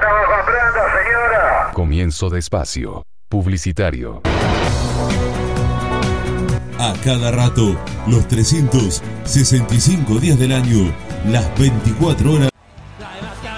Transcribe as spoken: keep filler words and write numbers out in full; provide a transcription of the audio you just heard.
estamos comprando, señora. Comienzo de espacio publicitario. A cada rato, los trescientos sesenta y cinco días del año, las veinticuatro horas,